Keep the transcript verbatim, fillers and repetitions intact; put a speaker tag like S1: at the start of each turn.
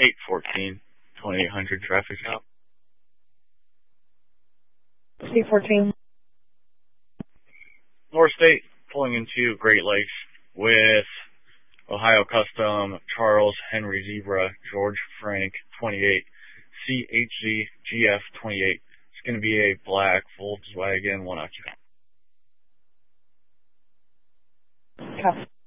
S1: eight fourteen, twenty-eight hundred traffic stop.
S2: C fourteen.
S1: North State pulling into Great Lakes with Ohio Custom, Charles Henry Zebra, George Frank, twenty-eight, C H Z G F, twenty-eight. It's going to be a black Volkswagen one occupant.
S2: Okay.